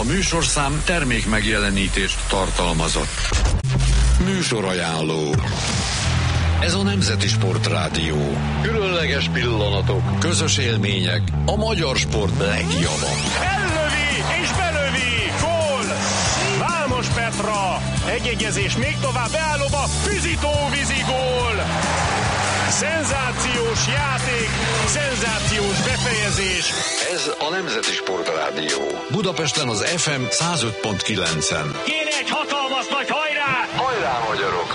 műsorszám termék megjelenítést tartalmazott. Műsorajánló. Ez a Nemzeti Sportrádió. Különleges pillanatok, közös élmények, a magyar sport legjava. Ellövi és belövi! Gól! Vámos Petra! Egyegyezés még tovább beállóba, Füzitó vízigól! Szenzációs játék, szenzációs befejezés. Ez a Nemzeti Sportrádió. Budapesten az FM 105.9-en. Kéne egy hatalmas nagy hajrá! Hajrá, magyarok!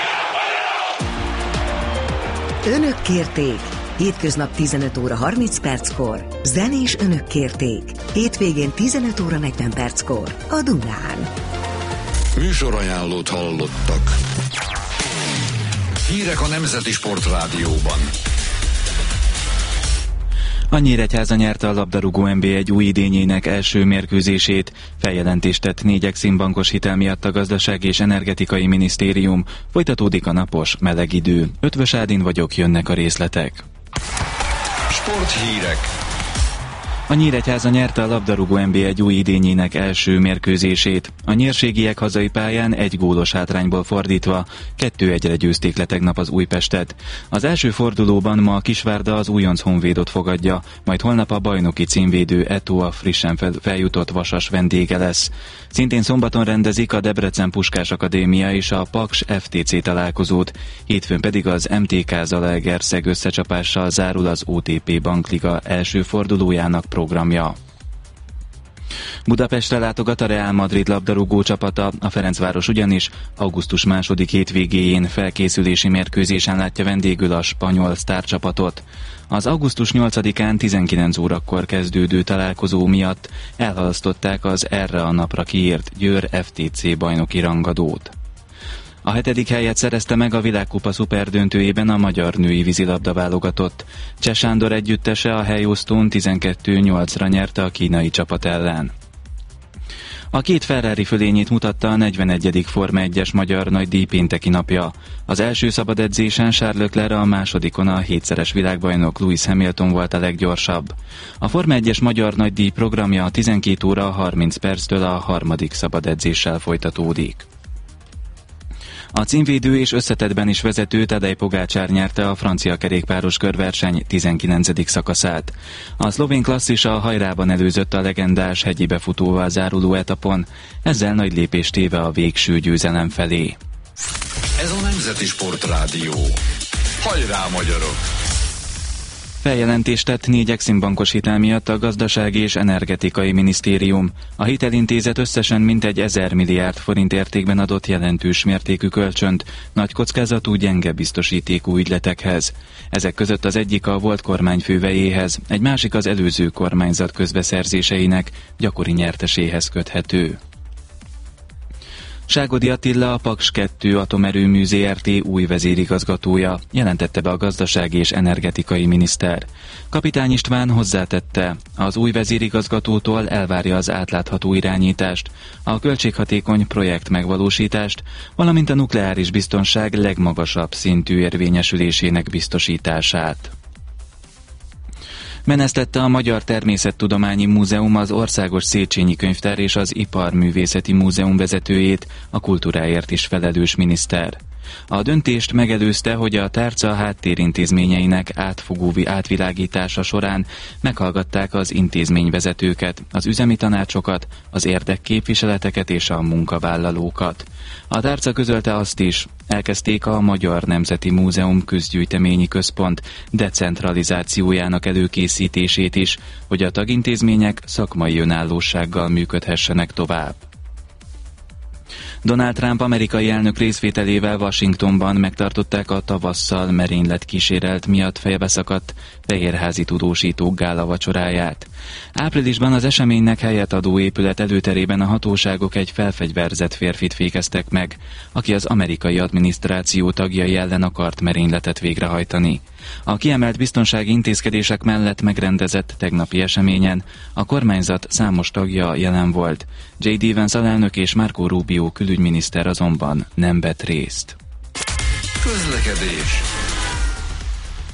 Önök kérték. Hétköznap 15 óra 30 perckor. Zenés önök kérték. Hétvégén 15 óra 40 perckor. A Dunán. Műsorajánlót hallottak. Hírek a Nemzeti Sportrádióban. A Nyíregyháza nyerte a labdarúgó NB1 új idényének első mérkőzését. Feljelentést tett 4 Eximbankos hitel miatt a Gazdasági és Energetikai Minisztérium. Folytatódik a napos, meleg idő. Ötvös Ádin vagyok, jönnek a részletek. Sporthírek. A Nyíregyháza nyerte a labdarúgó NB1 új idényének első mérkőzését. A nyírségiek hazai pályán 1 gólos hátrányból fordítva 2-1-re győzték le tegnap az Újpestet. Az első fordulóban ma a Kisvárda az újonc Honvédot fogadja, majd holnap a bajnoki címvédő Eto a frissen feljutott Vasas vendége lesz. Szintén szombaton rendezik a Debrecen Puskás Akadémia és a Paks FTC találkozót, hétfőn pedig az MTK Zalaegerszeg összecsapással zárul az OTP Bankliga első fordulójának programja. Budapestre látogat a Real Madrid labdarúgó csapata, a Ferencváros ugyanis augusztus 2. hétvégéjén felkészülési mérkőzésen látja vendégül a spanyol sztárcsapatot. Az augusztus 8-án 19 órakor kezdődő találkozó miatt elhalasztották az erre a napra kiírt Győr FTC bajnoki rangadót. A 7. helyet szerezte meg a Világkupa szuperdöntőjében a magyar női vízilabda válogatott. Cseh Sándor együttese a helyosztón 12-8-ra nyerte a kínai csapat ellen. A 2 Ferrari fölényét mutatta a 41. Forma 1-es magyar nagydíj pénteki napja. Az első szabad edzésen Charles Leclerc, a másodikon a 7-szeres világbajnok Lewis Hamilton volt a leggyorsabb. A Forma 1-es magyar nagydíj programja 12 óra 30 perctől a 3. szabad edzéssel folytatódik. A címvédő és összetettben is vezető Tadej Pogácsár nyerte a francia kerékpáros körverseny 19. szakaszát. A szlovén klasszis a hajrában előzött a legendás hegyi befutóval záruló etapon, ezzel nagy lépést téve a végső győzelem felé. Ez a Nemzeti Sportrádió. Hajrá, magyarok! Feljelentést tett 4 Eximbankos hitel miatt a Gazdasági és Energetikai Minisztérium. A hitelintézet összesen mintegy 1000 milliárd forint értékben adott jelentős mértékű kölcsönt nagy kockázatú gyenge biztosítékú ügyletekhez. Ezek között az egyik a volt kormányfővejéhez, egy másik az előző kormányzat közbeszerzéseinek gyakori nyerteséhez köthető. Ságodi Attila, a Paks 2 atomerőmű Zrt. Új vezérigazgatója, jelentette be a gazdasági és energetikai miniszter. Kapitány István hozzátette, az új vezérigazgatótól elvárja az átlátható irányítást, a költséghatékony projekt megvalósítást, valamint a nukleáris biztonság legmagasabb szintű érvényesülésének biztosítását. Menesztette a Magyar Természettudományi Múzeum az Országos Széchenyi Könyvtár és az Iparművészeti Múzeum vezetőjét, a kultúráért is felelős miniszter. A döntést megelőzte, hogy a tárca háttérintézményeinek átfogó átvilágítása során meghallgatták az intézményvezetőket, az üzemi tanácsokat, az érdekképviseleteket és a munkavállalókat. A tárca közölte azt is, elkezdték a Magyar Nemzeti Múzeum Közgyűjteményi Központ decentralizációjának előkészítését is, hogy a tagintézmények szakmai önállósággal működhessenek tovább. Donald Trump amerikai elnök részvételével Washingtonban megtartották a tavasszal merénylet kísérelt miatt fejbeszakadt fehérházi tudósítók gála vacsoráját. Áprilisban az eseménynek helyet adó épület előterében a hatóságok egy felfegyverzett férfit fékeztek meg, aki az amerikai adminisztráció tagjai ellen akart merényletet végrehajtani. A kiemelt biztonsági intézkedések mellett megrendezett tegnapi eseményen a kormányzat számos tagja jelen volt. J.D. Vance alelnök és Marco Rubio külügyminiszter azonban nem vett részt. Közlekedés.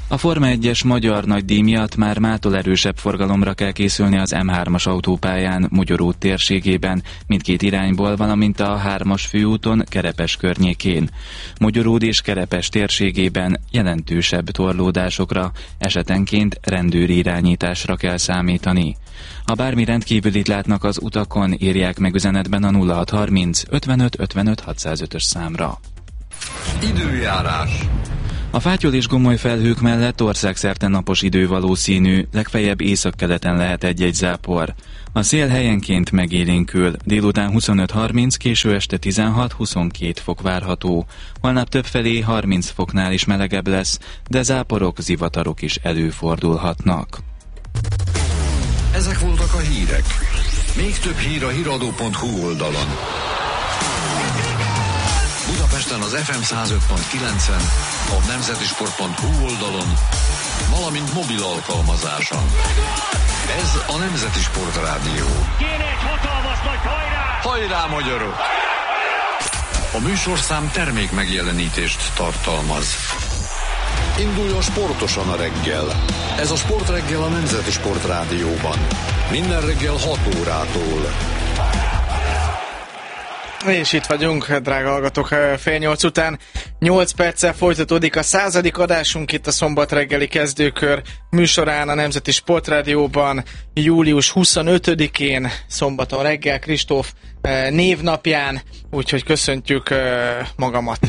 A Forma 1-es magyar nagydíj miatt már mától erősebb forgalomra kell készülni az M3-as autópályán Mogyoró térségében, mindkét irányból, valamint a 3-as főúton Kerepes környékén. Mogyoród és Kerepes térségében jelentősebb torlódásokra, esetenként rendőri irányításra kell számítani. Ha bármi rendkívülit látnak az utakon, írják meg üzenetben a 0630 55 55 605-ös számra. Időjárás. A fátyol és gomoly felhők mellett országszerte napos idő valószínű, legfeljebb északkeleten lehet egy-egy zápor. A szél helyenként megélénkül, délután 25-30, késő este 16-22 fok várható. Holnap többfelé 30 foknál is melegebb lesz, de záporok, zivatarok is előfordulhatnak. Ezek voltak a hírek. Még több hír a hiradó.hu oldalon. Budapesten az FM 105.9-en, a nemzetisport.hu oldalon, valamint mobil alkalmazáson. Ez a Nemzeti Sport Rádió. Kéne egy hatalmas nagy hajrá! Hajrá, magyarok! A műsorszám termék megjelenítést tartalmaz. Induljon sportosan a reggel. Ez a Sportreggel a Nemzeti Sport Rádióban. Minden reggel 6 órától. És itt vagyunk, drága hallgatók, 7:30 után. 8 perccel folytatódik a 100. adásunk itt a szombat reggeli kezdőkör műsorán a Nemzeti Sportrádióban július 25-én, szombaton reggel, Kristóf névnapján, úgyhogy köszöntjük magamat.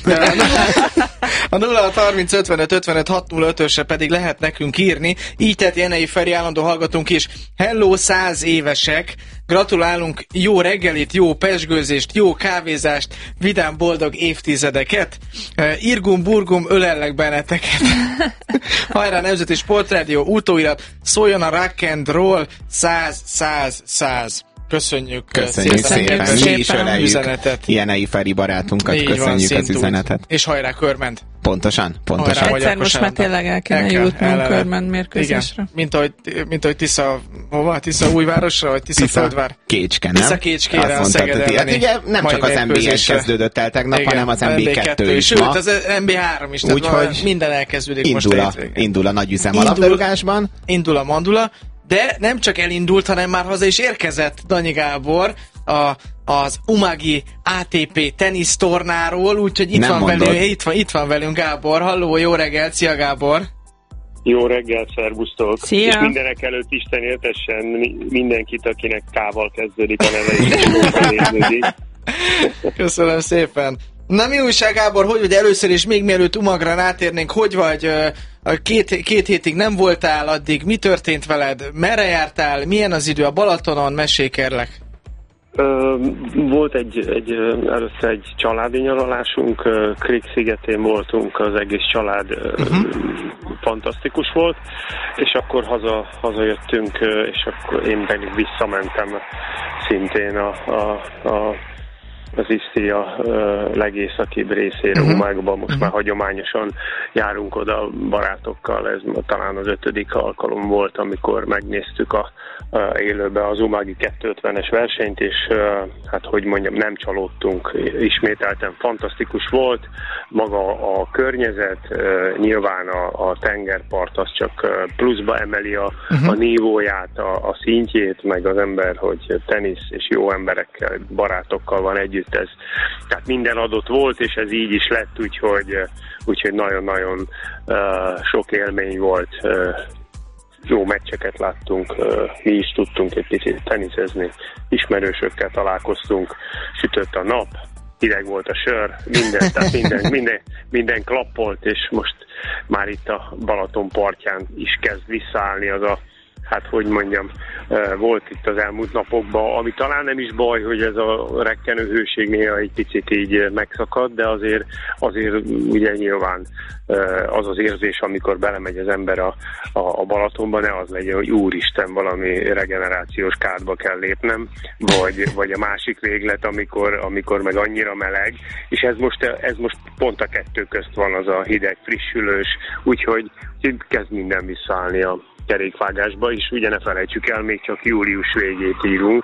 A 0630 55 55 605-ösre pedig lehet nekünk írni, így tett Jenei Feri állandó hallgatónk is. Hello 100 évesek! Gratulálunk, jó reggelit, jó pezsgőzést, jó kávézást, vidám boldog évtizedeket. Irgum burgum, ölellek benneteket. Hajrá Nemzeti Sportrádió, utóirat, szóljon a rock and roll 100. Köszönjük szépen. Mi is öleljük Jenei Feri barátunkat. Így köszönjük van, az üzenetet. És hajrá Körment. Pontosan. Egyszer most már tényleg el kéne jutnunk Körment mérkőzésre. Mint ahogy Tisza, hova? Tisza Újvárosra, vagy Tisza Földvár? Kécske, nem? Tisza Kécskére, a Szeged elleni. Ugye nem csak az NB1 kezdődött el tegnap, hanem az NB2 is ma. Sőt, az NB3 is, tehát minden elkezdődik most. Indul a nagy üzem a labdarúgásban. Indul a mandula. De nem csak elindult, hanem már haza is érkezett Danyi Gábor az Umagi ATP tenisztornáról, úgyhogy itt van velünk Gábor. Halló, jó reggelt, szia Gábor! Jó reggelt, szervusztok! Szia. És mindenek előtt Isten éltessen mindenkit, akinek K-val kezdődik a neve, és Köszönöm szépen! Na mi újság, Gábor, hogy vagy először is, még mielőtt Umagra rátérnénk, hogy vagy, két hétig nem voltál addig, mi történt veled, merre jártál, milyen az idő a Balatonon, mesélj kérlek. Volt először egy családi nyaralásunk, Krik szigetén voltunk, az egész család fantasztikus volt, és akkor hazajöttünk, és akkor én pedig visszamentem szintén az Isztria legészakibb részére, Umágba. Most már hagyományosan járunk oda barátokkal, ez talán az 5. alkalom volt, amikor megnéztük élőbe az Umági 250-es versenyt, és hát hogy mondjam, nem csalódtunk, ismételten fantasztikus volt, maga a környezet, nyilván a tengerpart az csak pluszba emeli a nívóját, a szintjét, meg az ember, hogy tenisz és jó emberekkel, barátokkal van együtt, ez, tehát minden adott volt, és ez így is lett, úgyhogy nagyon-nagyon sok élmény volt, jó meccseket láttunk, mi is tudtunk egy picit teniszezni, ismerősökkel találkoztunk, sütött a nap, hideg volt a sör, minden klappolt, és most már itt a Balaton partján is kezd visszaállni az a, hát hogy mondjam, volt itt az elmúlt napokban, ami talán nem is baj, hogy ez a rekkenő hőség néha egy picit így megszakad, de azért ugye nyilván az az érzés, amikor belemegy az ember a Balatonba, ne az legyen, hogy úristen, valami regenerációs kádba kell lépnem, vagy a másik véglet, amikor meg annyira meleg, és ez most pont a kettő közt van, az a hideg, frissülős, úgyhogy kezd minden visszaállni a kerékvágásba, és ugye ne felejtsük el, még csak július végét írunk,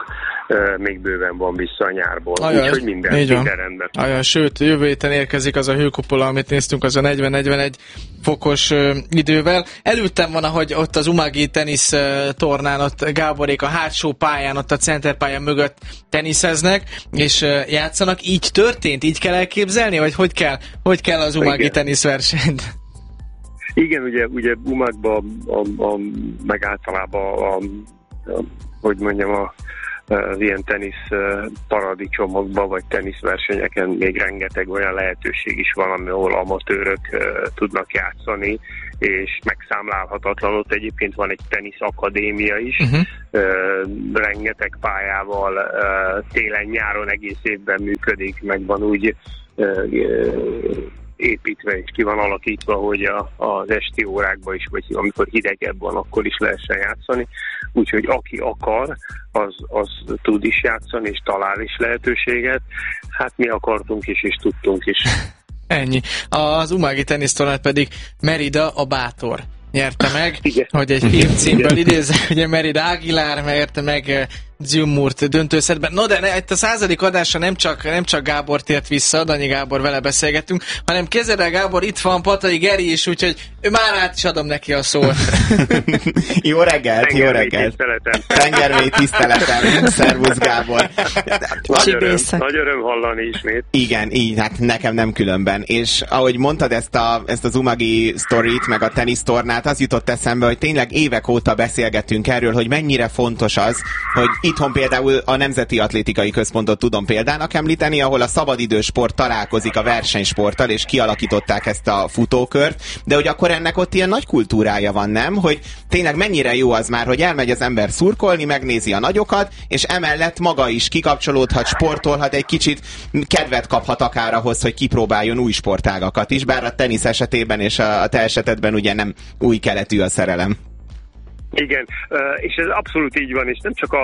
még bőven van vissza a nyárból. Úgyhogy minden rendben. Sőt, jövő héten érkezik az a hőkupola, amit néztünk, az a 40-41 fokos idővel. Előttem van, ahogy ott az Umagi tenisz tornán, ott Gáborék a hátsó pályán, ott a centerpályán mögött teniszeznek, és játszanak. Így történt? Így kell elképzelni? Vagy hogy kell az Umagi teniszversenyt? Igen, ugye Umagban, meg általában hogy mondjam, az ilyen tenisz paradicsomokban, vagy teniszversenyeken még rengeteg olyan lehetőség is van, ahol amatőrök tudnak játszani, és megszámlálhatatlan. Ott egyébként van egy teniszakadémia is, rengeteg pályával, télen-nyáron egész évben működik, meg van úgy építve és ki van alakítva, hogy az esti órákban is, vagy amikor hidegebb van, akkor is lehessen játszani. Úgyhogy aki akar, az tud is játszani, és talál is lehetőséget. Hát mi akartunk is, és tudtunk is. Ennyi. Az Umagi tenisztornát pedig Merida a bátor nyerte meg, igen. Hogy egy filmcímből idézzek, ugye Merida Aguilar nyerte meg Zümmurt döntőszerben. No, de itt a 100. adásra nem csak Gábor tért vissza, Danyi Gábor, vele beszélgettünk, hanem kézzel Gábor, itt van Patai Geri is, úgyhogy már át is adom neki a szót. Jó reggelt, jó reggelt. Tengermély tiszteletem. Szervusz Gábor. Nagy öröm hallani ismét. Igen, így, hát nekem nem különben. És ahogy mondtad ezt az Umagi sztorit, meg a tenisztornát, az jutott eszembe, hogy tényleg évek óta beszélgetünk erről, hogy mennyire fontos az, hogy itthon például a Nemzeti Atlétikai Központot tudom példának említeni, ahol a szabadidősport találkozik a versenysporttal, és kialakították ezt a futókört, de hogy akkor ennek ott ilyen nagy kultúrája van, nem? Hogy tényleg mennyire jó az már, hogy elmegy az ember szurkolni, megnézi a nagyokat, és emellett maga is kikapcsolódhat, sportolhat, egy kicsit kedvet kaphat akár ahhoz, hogy kipróbáljon új sportágakat is, bár a tenisz esetében és a te esetedben ugye nem új keletű a szerelem. Igen, és ez abszolút így van, és nem csak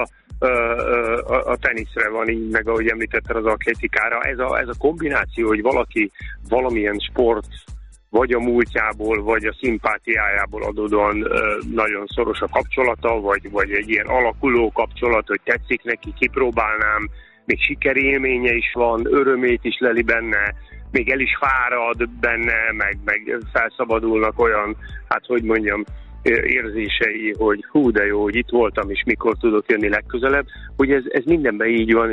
a teniszre van így, meg ahogy említetted az atlétikára, ez a kombináció, hogy valaki valamilyen sport, vagy a múltjából, vagy a szimpátiájából adódóan nagyon szoros a kapcsolata, vagy egy ilyen alakuló kapcsolat, hogy tetszik neki, kipróbálnám, még sikerélménye is van, örömét is leli benne, még el is fárad benne, meg felszabadulnak olyan, hát hogy mondjam, érzései, hogy hú, de jó, hogy itt voltam, és mikor tudok jönni legközelebb, hogy ez mindenben így van,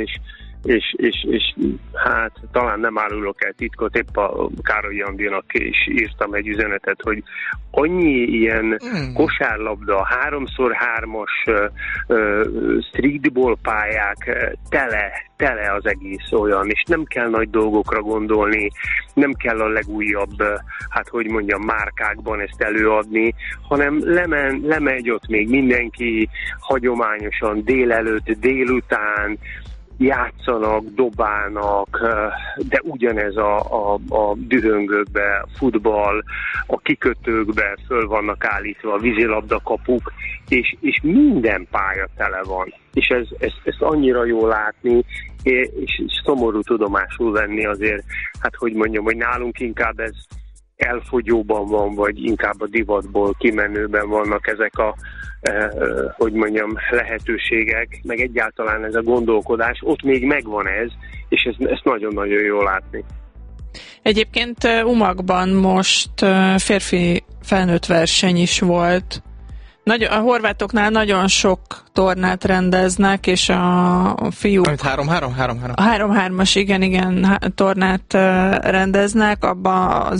és hát talán nem árulok el titkot, épp a Károly Andinak is írtam egy üzenetet, hogy annyi ilyen kosárlabda, 3x3-as streetball pályák tele az egész olyan, és nem kell nagy dolgokra gondolni, nem kell a legújabb, hát hogy mondjam, márkákban ezt előadni, hanem lemegy ott még mindenki hagyományosan délelőtt, délután, játszanak, dobálnak, de ugyanez a dühöngőkbe, futball, a kikötőkbe föl vannak állítva a vízilabdakapuk, és minden pálya tele van. És ezt annyira jó látni, és szomorú tudomásul venni azért, hát hogy mondjam, hogy nálunk inkább ez elfogyóban van, vagy inkább a divatból kimenőben vannak ezek a hogy mondjam, lehetőségek, meg egyáltalán ez a gondolkodás, ott még megvan ez, és ezt nagyon-nagyon jól látni. Egyébként Umagban most férfi felnőtt verseny is volt. A horvátoknál nagyon sok tornát rendeznek, és a fiúk... 3-3? A 3-3-as, igen, tornát rendeznek, abban az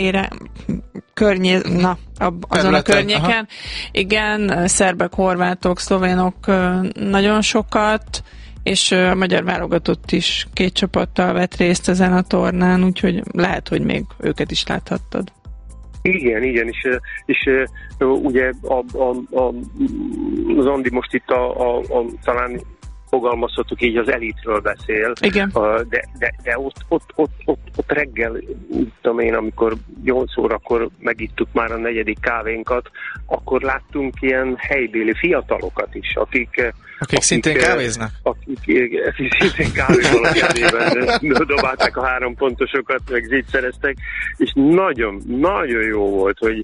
azon a környéken. Aha. Igen, szerbek, horvátok, szlovénok nagyon sokat, és a magyar válogatott is 2 csapattal vett részt ezen a tornán, úgyhogy lehet, hogy még őket is láthattad. Igen, és ugye az Andi most itt talán fogalmazhatok így, az elitről beszél. Igen. De ott reggel, tudom én, amikor 8 órakor megittuk már a 4. kávénkat, akkor láttunk ilyen helybéli fiatalokat is, akik szintén kávéznak? Akik szintén kávéval a kezében dobálták a 3 pontosokat, meg zicsereztek, és nagyon, nagyon jó volt, hogy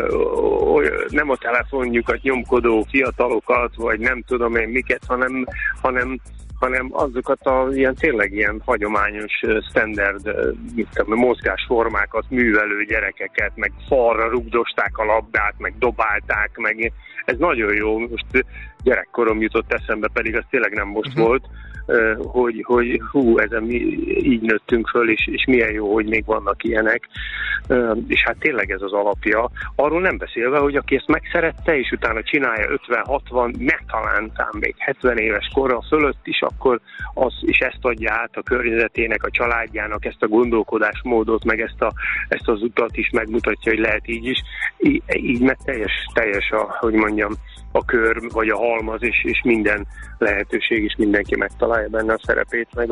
nem a telefonjukat nyomkodó fiatalokat, vagy nem tudom én miket, hanem azokat ilyen tényleg ilyen hagyományos standard mozgásformákat művelő gyerekeket, meg falra rugdosták a labdát, meg dobálták, meg ez nagyon jó. Most gyerekkorom jutott eszembe, pedig az tényleg nem most volt, hogy ezen mi így nőttünk föl, és milyen jó, hogy még vannak ilyenek. És hát tényleg ez az alapja. Arról nem beszélve, hogy aki ezt megszerette, és utána csinálja 50-60, ne talán még 70 éves korra fölött is, akkor és ezt adja át a környezetének, a családjának, ezt a gondolkodásmódot, meg ezt az utat is megmutatja, hogy lehet így is. Így meg teljes a kör, vagy a halmaz, és minden lehetőség, és mindenki megtalálja benne a szerepét, meg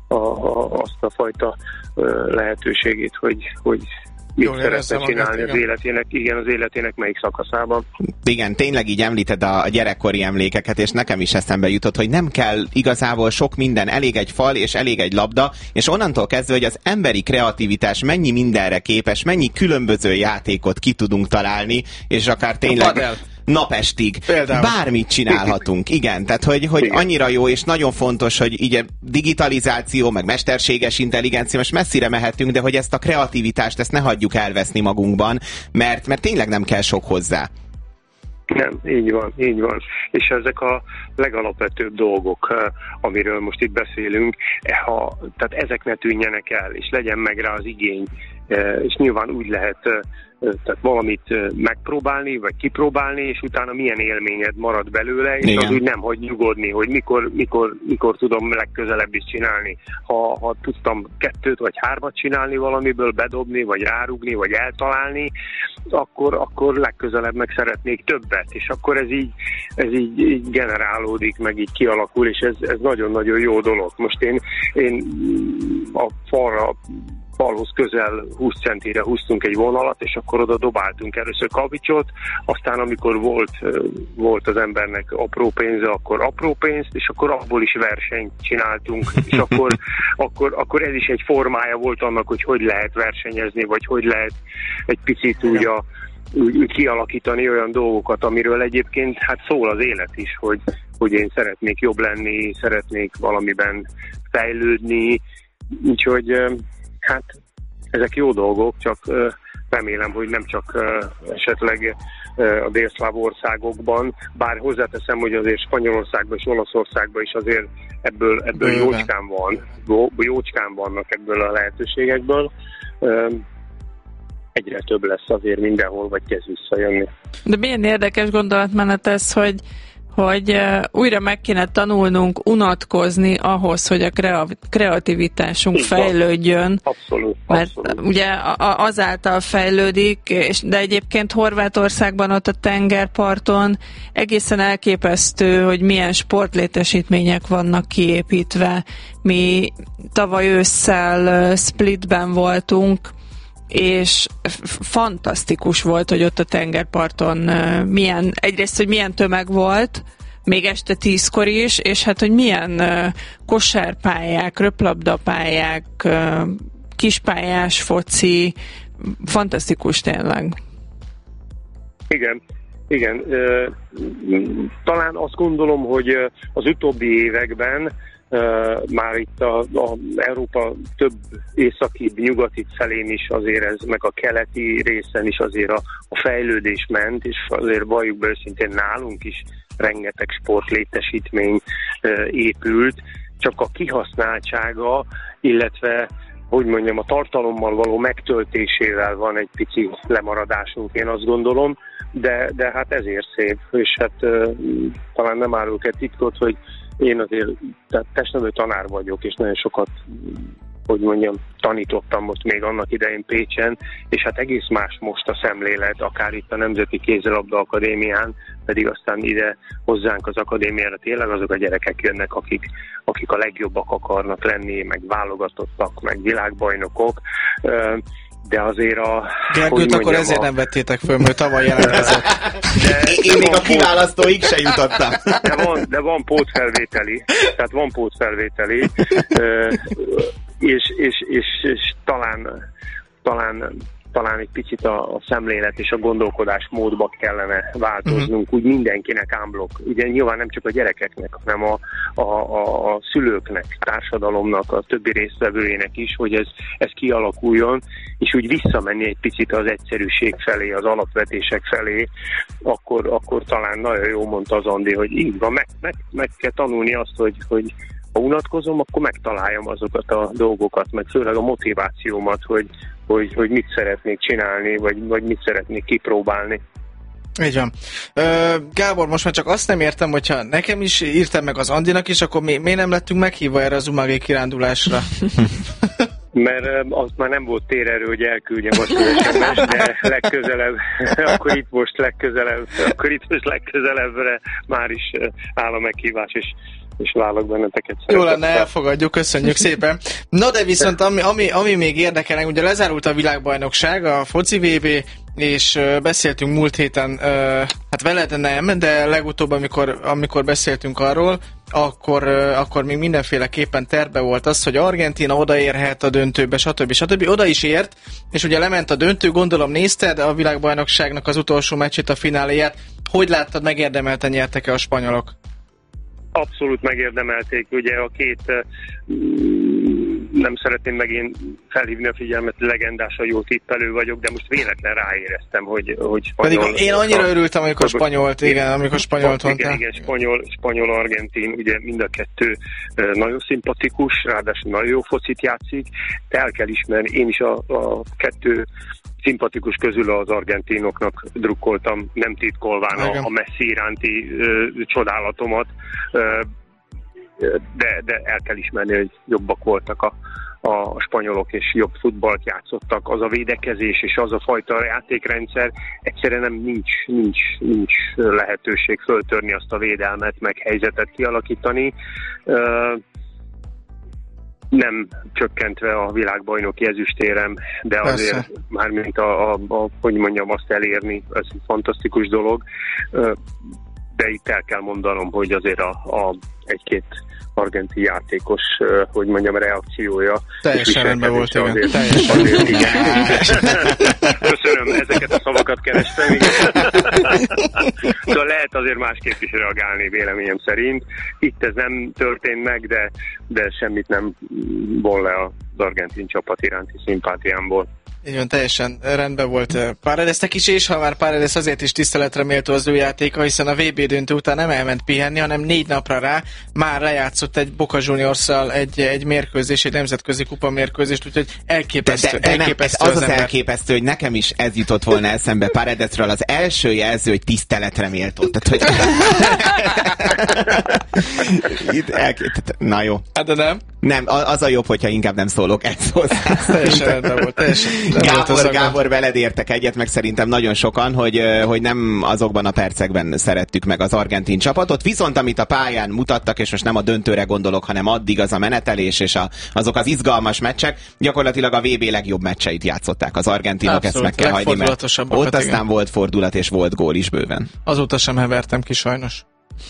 azt a fajta lehetőségét, hogy mit szeretne csinálni az életének melyik szakaszában. Igen, tényleg így említed a gyerekkori emlékeket, és nekem is eszembe jutott, hogy nem kell igazából sok minden, elég egy fal, és elég egy labda, és onnantól kezdve, hogy az emberi kreativitás mennyi mindenre képes, mennyi különböző játékot ki tudunk találni, és akár tényleg napestig. Például. Bármit csinálhatunk, igen. Tehát, hogy igen. Annyira jó, és nagyon fontos, hogy így digitalizáció, meg mesterséges intelligencia, most messzire mehetünk, de hogy ezt a kreativitást, ezt ne hagyjuk elveszni magunkban, mert tényleg nem kell sok hozzá. Nem, így van. És ezek a legalapvetőbb dolgok, amiről most itt beszélünk, tehát ezek ne tűnjenek el, és legyen meg rá az igény, és nyilván úgy lehet tehát valamit megpróbálni, vagy kipróbálni, és utána milyen élményed marad belőle, és igen. Az úgy nem hagy nyugodni, hogy mikor tudom legközelebb is csinálni. Ha tudtam 2 vagy 3 csinálni valamiből, bedobni, vagy rárugni, vagy eltalálni, akkor legközelebb meg szeretnék többet, és akkor ez így generálódik, meg így kialakul, és ez nagyon-nagyon jó dolog. Most én a falhoz közel 20 centire húztunk egy vonalat, és akkor oda dobáltunk először kavicsot, aztán amikor volt az embernek apró pénze, akkor apró pénzt, és akkor abból is versenyt csináltunk, és akkor ez is egy formája volt annak, hogy lehet versenyezni, vagy hogy lehet egy picit úgy kialakítani olyan dolgokat, amiről egyébként hát szól az élet is, hogy én szeretnék jobb lenni, szeretnék valamiben fejlődni, úgyhogy hát ezek jó dolgok, csak remélem, hogy nem csak esetleg a délszláv országokban, bár hozzáteszem, hogy azért Spanyolországban és Olaszországban is azért ebből jócskán vannak ebből a lehetőségekből. Egyre több lesz azért mindenhol, vagy kezd visszajönni. De milyen érdekes gondolatmenet ez, hogy újra meg kéne tanulnunk unatkozni ahhoz, hogy a kreativitásunk fejlődjön. Abszolút. Mert ugye azáltal fejlődik, de egyébként Horvátországban ott a tengerparton egészen elképesztő, hogy milyen sportlétesítmények vannak kiépítve. Mi tavaly ősszel Splitben voltunk, és fantasztikus volt, hogy ott a tengerparton egyrészt, hogy milyen tömeg volt, még este 10-kor is, és hát, hogy milyen kosárpályák, röplabdapályák, kispályás foci, fantasztikus tényleg. Igen. Talán azt gondolom, hogy az utóbbi években már itt a Európa több északibb, nyugati felén is azért ez, meg a keleti részen is azért a fejlődés ment, és azért valljuk be őszintén nálunk is rengeteg sportlétesítmény épült, csak a kihasználtsága, illetve a tartalommal való megtöltésével van egy pici lemaradásunk, én azt gondolom, de hát ezért szép, és hát talán nem árulok egy titkot, hogy én azért testnevelő tanár vagyok, és nagyon sokat, tanítottam most még annak idején Pécsen, és hát egész más most a szemlélet, akár itt a Nemzeti Kézilabda Akadémián, pedig aztán ide hozzánk az akadémiára tényleg azok a gyerekek jönnek, akik a legjobbak akarnak lenni, meg válogatottak, meg világbajnokok, de azért Gergőt akkor ezért nem vettétek föl, mert tavaly jelentkezett. Én még a kiválasztóig se jutottam. De van pótfelvételi. Tehát van pótfelvételi. És talán egy picit a szemlélet és a gondolkodás módba kellene változnunk, úgy mindenkinek ámblok. Ugye nyilván nem csak a gyerekeknek, hanem a szülőknek, társadalomnak, a többi résztvevőjének is, hogy ez kialakuljon, és úgy visszamenni egy picit az egyszerűség felé, az alapvetések felé, akkor talán nagyon jó mondta az Andi, hogy így van, meg kell tanulni azt, hogy ha unatkozom, akkor megtaláljam azokat a dolgokat, meg főleg a motivációmat, hogy mit szeretnék csinálni, vagy mit szeretnék kipróbálni. Így van. Gábor, most már csak azt nem értem, hogyha nekem is írtam meg az Andinak is, akkor miért nem lettünk meghívva erre az Umagi kirándulásra? Mert az már nem volt térerő, hogy elküldjem azt az SMS, de legközelebb, akkor itt most legközelebbre már is áll a meghívás, és várlak benneteket. Jó lenne, elfogadjuk, köszönjük szépen. Na de viszont ami még érdekel, ugye lezárult a világbajnokság, a foci VB, és beszéltünk múlt héten, hát veled nem, de legutóbb, amikor beszéltünk arról, akkor még mindenféleképpen terve volt az, hogy Argentína odaérhet a döntőbe, stb. Oda is ért, és ugye lement a döntő, gondolom nézted a világbajnokságnak az utolsó meccsét, a fináléját. Hogy láttad, megérdemelten nyertek-e a spanyolok? Abszolút megérdemelték, ugye a két, nem szeretném megint felhívni a figyelmet, legendásan jó tippelő vagyok, de most véletlen ráéreztem, hogy spanyol... Pedig én annyira örültem, amikor spanyolt, amikor spanyolt mondtál. Igen, spanyol-argentin, ugye mind a kettő nagyon szimpatikus, ráadásul nagyon jó focit játszik, de el kell ismerni, én is a kettő szimpatikus közül az argentinoknak drukkoltam, nem titkolván a Messi iránti csodálatomat, de el kell ismerni, hogy jobbak voltak a spanyolok, és jobb futballt játszottak. Az a védekezés és az a fajta játékrendszer, egyszerűen nincs lehetőség föltörni azt a védelmet, meg helyzetet kialakítani. Nem csökkentve a világbajnoki ezüstérem, de azért persze. Mármint hogy mondjam, azt elérni, ez egy fantasztikus dolog, de itt el kell mondanom, hogy azért egy-két argentin játékos, hogy mondjam, reakciója. Teljesen rendben volt, igen. Köszönöm, ezeket a szavakat kerestem. Szóval lehet azért másképp is reagálni, véleményem szerint. Itt ez nem történt meg, de semmit nem von le az argentin csapat iránti szimpátiámból. Igen, teljesen rendben volt Paredesnek is, és ha már Paredes azért is tiszteletre méltó az ő játéka, hiszen a VB döntő után nem elment pihenni, hanem 4 napra rá már lejátszott egy Boca Juniorsszal egy mérkőzés, egy nemzetközi kupa mérkőzést, úgyhogy elképesztő. elképesztő az elképesztő, hogy nekem is ez jutott volna eszembe Paredesről, az első jelző, hogy tiszteletre méltó. Tehát, hogy... Na jó. Hát de nem. Nem, az a jobb, hogyha inkább nem szólok egy hozzá. Teljesen rendben volt, teljesen. Gábor, veled értek egyet, meg szerintem nagyon sokan, hogy nem azokban a percekben szerettük meg az argentin csapatot, viszont amit a pályán mutattak, és most nem a döntőre gondolok, hanem addig az a menetelés és azok az izgalmas meccsek, gyakorlatilag a VB legjobb meccseit játszották az argentinok, abszolút, ezt meg kell hagyni, mert ott aztán igen. Volt fordulat és volt gól is bőven. Azóta sem hevertem ki sajnos.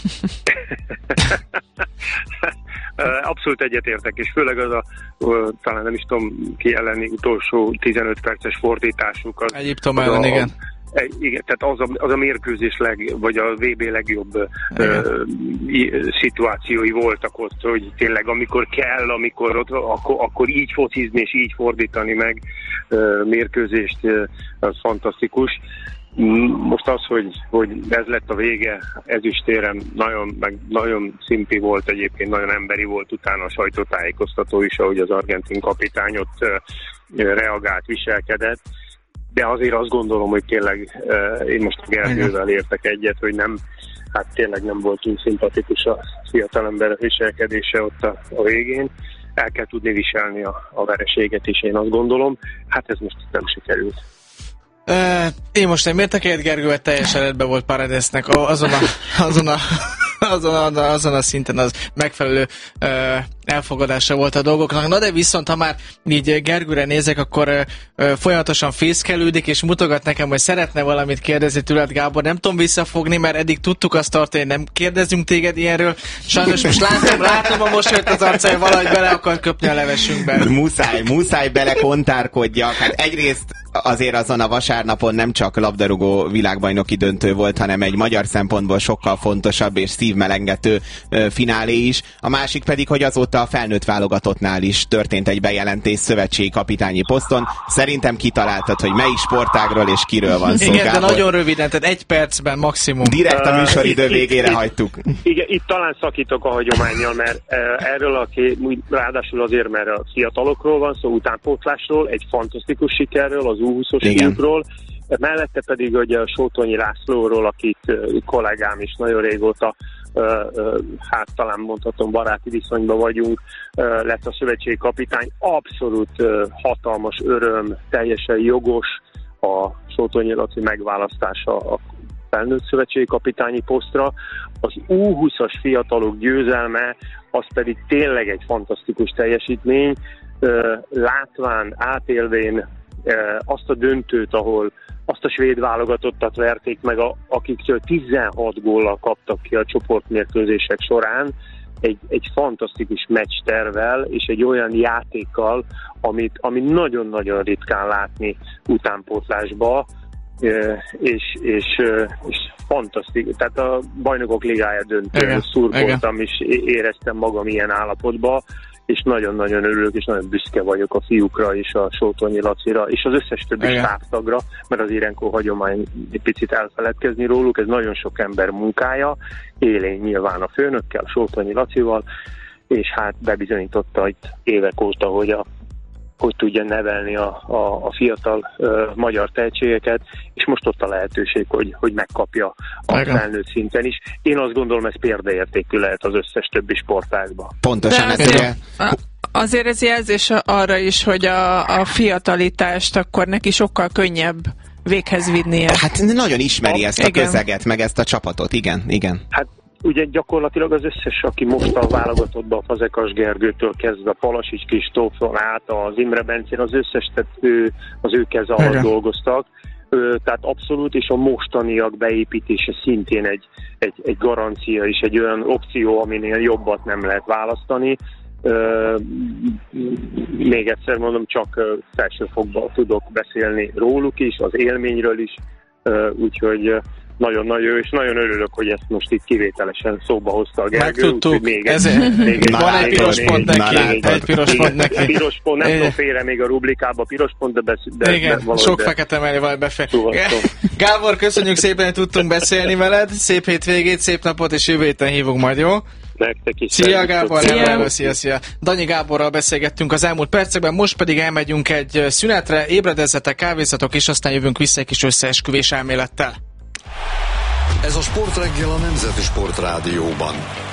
Abszolút egyetértek, és főleg az talán nem is tudom kijelenteni, utolsó 15 perces fordításuk. Egyiptom ellen, igen. Igen, tehát az a mérkőzés vagy a VB legjobb szituációi voltak ott, hogy tényleg amikor kell, akkor így focizni és így fordítani meg mérkőzést, az fantasztikus. Most az, hogy ez lett a vége, ezüstérem, nagyon szimpi volt egyébként, nagyon emberi volt utána a sajtótájékoztató is, ahogy az argentin kapitány ott reagált, viselkedett, de azért azt gondolom, hogy tényleg én most a Gergővel értek egyet, hogy tényleg nem volt túl szimpatikus a fiatalember viselkedése ott a végén. El kell tudni viselni a vereséget is, én azt gondolom. Hát ez most nem sikerült. Én most nem értek egyet, Gergő, teljesen rendben volt Paredesnek azon a szinten az megfelelő elfogadása volt a dolgoknak. Na de viszont, ha már így Gergőre nézek, akkor folyamatosan fészkelődik, és mutogat nekem, hogy szeretne valamit kérdezni tőled, Gábor. Nem tudom visszafogni, mert eddig tudtuk azt tartani, hogy nem kérdezzünk téged ilyenről. Sajnos most látom a mosolyt az arcája, valahogy bele akar köpni a levesünkben. Muszáj belekontárkodjak. Hát egyrészt azért azon a vasárnapon nem csak labdarúgó világbajnoki döntő volt, hanem egy magyar szempontból sokkal fontosabb és szívmelengető finálé is. A másik pedig, hogy azóta a felnőtt válogatottnál is történt egy bejelentés szövetségi kapitányi poszton. Szerintem kitaláltad, hogy melyik sportágról és kiről van szó. Igen, de nagyon röviden, tehát 1 percben maximum. Direkt a műsoridő végére hagytuk. Igen, itt talán szakítok a hagyománnyal, mert erről, aki ráadásul azért, mert a fiatalokról van szó, utánpótlásról, egy fantasztikus sikerről, az U20-os fiúkról, mellette pedig hogy a Sótonyi Lászlóról, akit kollégám is nagyon régóta, hát talán mondhatom baráti viszonyban vagyunk, lett a szövetségi kapitány. Abszolút hatalmas öröm, teljesen jogos a Sótonyi Laci megválasztása a felnőtt szövetségi kapitányi posztra. Az U20-as fiatalok győzelme, az pedig tényleg egy fantasztikus teljesítmény, látván, átélvén azt a döntőt, ahol azt a svéd válogatottat verték meg, akiktől 16 góllal kaptak ki a csoportmérkőzések során, egy fantasztikus meccstervvel és egy olyan játékkal, amit nagyon-nagyon ritkán látni utánpótlásba, és fantasztikus. Tehát a Bajnokok Ligája döntőn szurkoltam, és éreztem magam ilyen állapotba, és nagyon-nagyon örülök, és nagyon büszke vagyok a fiúkra, és a Sótonyi Lacira, és az összes többi stábtagra, mert az Irenko hagyomány egy picit elfeledkezni róluk, ez nagyon sok ember munkája, élén nyilván a főnökkel, a Sótonyi Lacival, és hát bebizonyította itt évek óta, hogy tudja nevelni a fiatal magyar tehetségeket, és most ott a lehetőség, hogy megkapja a felnőtt szinten is. Én azt gondolom, ez példaértékű lehet az összes többi sportágban. Pontosan ez ugye... Azért ez jelzés arra is, hogy a fiatalitást akkor neki sokkal könnyebb véghez vinnie. Hát nagyon ismeri ezt a közeget, meg ezt a csapatot, igen. Hát ugye gyakorlatilag az összes, aki most a válogatottban, a Fazekas Gergőtől kezdve a Palasics Kristófon át, az Imre Bencén, az összes, tehát az ő keze alatt dolgoztak. Tehát abszolút, és a mostaniak beépítése szintén egy garancia, és egy olyan opció, aminél jobbat nem lehet választani. Még egyszer mondom, csak felsőfokban tudok beszélni róluk is, az élményről is, úgyhogy nagyon jó, és nagyon örülök, hogy ezt most itt kivételesen szóba hozta a Gergő. Megtudtuk, van egy piros pont neki. Egy piros pont neki. Piros pont, nem tudom félre még a rublikába piros pont, de igen, sok fekete mellé van befejezni. Gábor, köszönjük szépen, hogy tudtunk beszélni veled. Szép hétvégét, szép napot, és jövő héten hívunk majd, jó? Nektek is. Szia Gábor, szia. Danyi Gáborral beszélgettünk az elmúlt percekben, most pedig elmegyünk egy szünetre, ébredezzetek, kávézzatok, és aztán jövünk vissza egy kis összeesküvés elmélettel. Ez a Sportreggel a Nemzeti Sportrádióban.